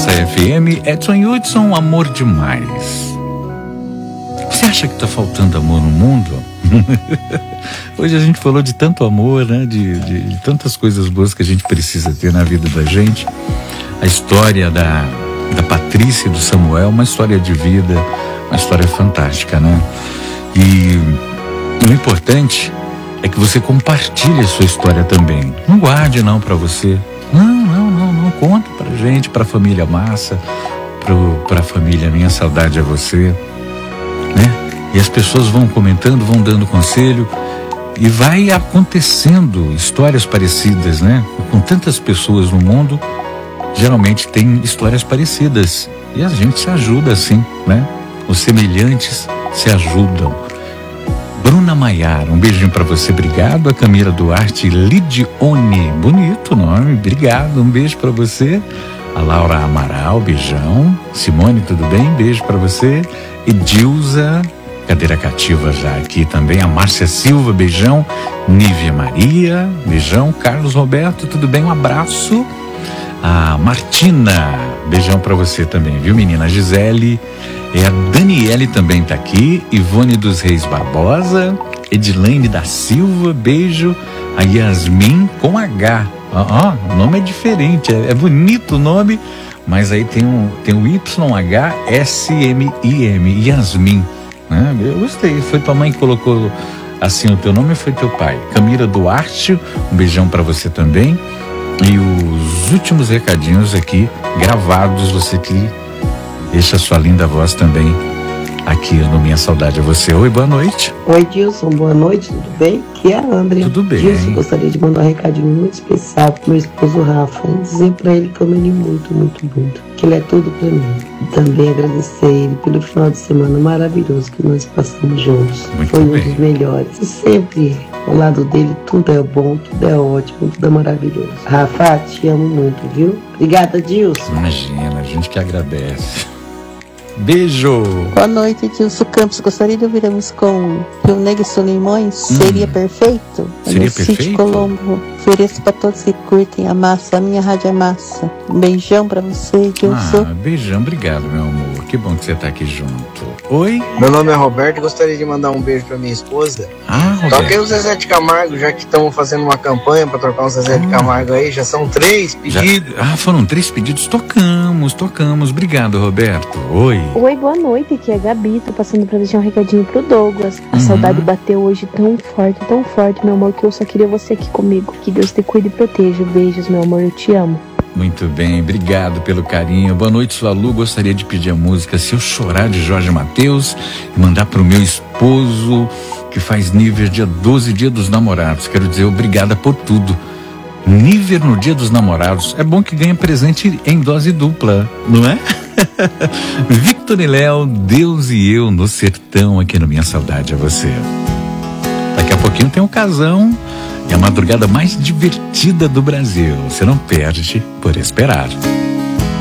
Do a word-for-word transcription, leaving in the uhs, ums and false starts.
nossa F M. Edson Hudson, amor demais. Você acha que tá faltando amor no mundo? Hoje a gente falou de tanto amor, né? De, de, de tantas coisas boas que a gente precisa ter na vida da gente. A história da, da Patrícia e do Samuel, uma história de vida, uma história fantástica, né? E o importante é que você compartilhe a sua história também. Não guarde não pra você. Não, não, não, não. Conta pra gente, pra família Massa, pro, pra família Minha Saudade é Você, né? E as pessoas vão comentando, vão dando conselho e vai acontecendo histórias parecidas, né? Com tantas pessoas no mundo, geralmente tem histórias parecidas e a gente se ajuda assim, né? Os semelhantes se ajudam. Bruna Maiara, um beijinho pra você, obrigado. A Camila Duarte Lidione, bonito nome, obrigado, um beijo pra você. A Laura Amaral, beijão. Simone, tudo bem? Beijo pra você. Edilza, cadeira cativa já aqui também. A Márcia Silva, beijão. Nívia Maria, beijão. Carlos Roberto, tudo bem? Um abraço. A Martina, beijão pra você também, viu, menina? A Gisele, é a Daniele também tá aqui. Ivone dos Reis Barbosa, Edilene da Silva, beijo. A Yasmin com H. Ó, ó, o nome é diferente, é, é bonito o nome, mas aí tem um, tem um Y H S M I M, Yasmin, né? Eu gostei, foi tua mãe que colocou assim o teu nome ou foi teu pai? Camila Duarte, um beijão pra você também. E os últimos recadinhos aqui, gravados, você que deixa a sua linda voz também aqui no Minha Saudade é Você. Oi, boa noite. Oi, Dilson, boa noite, tudo bem? Aqui é a Andrea. Tudo bem. Dilson, gostaria de mandar um recadinho muito especial pro meu esposo Rafa e dizer pra ele que eu amo ele muito, muito, muito, que ele é tudo pra mim. E também agradecer ele pelo final de semana maravilhoso que nós passamos juntos. Muito Foi bem. um dos melhores. E sempre ao lado dele tudo é bom, tudo é ótimo, tudo é maravilhoso. Rafa, te amo muito, viu? Obrigada, Dilson. Imagina, a gente que agradece. Beijo. Boa noite, Dilson Campos. Gostaria de ouvir a música com Rio Negro e Solimões. Hum. Seria perfeito? Seria no Sítio perfeito? Colombo. Ofereço para todos que curtem a massa. A minha rádio é massa. Um beijão pra você, Dilson. Ah, beijão, obrigado, meu amor. Que bom que você tá aqui junto. Oi? Meu nome é Roberto e gostaria de mandar um beijo pra minha esposa. Ah, Toquei Roberto. o Zezé de Camargo, já que estamos fazendo uma campanha pra trocar um Zezé de Ah. Camargo aí, já são três Já- pedidos. Ah, foram três pedidos. Tocamos, tocamos. Obrigado, Roberto. Oi. Oi, boa noite, aqui é a Gabi, tô passando pra deixar um recadinho pro Douglas. A Uhum. saudade bateu hoje tão forte, tão forte, meu amor, que eu só queria você aqui comigo. Que Deus te cuide e proteja. Beijos, meu amor, eu te amo. Muito bem, obrigado pelo carinho. Boa noite, sua Lu. Gostaria de pedir a música Se Eu Chorar, de Jorge Mateus, e mandar pro meu esposo, que faz nível dia doze, dia dos namorados. Quero dizer, obrigada por tudo. Nível no dia dos namorados. É bom que ganha presente em dose dupla, não é? Victor e Léo, Deus e eu no sertão, aqui no Minha Saudade é Você. Daqui a pouquinho tem um casão e a madrugada mais divertida do Brasil. Você não perde por esperar.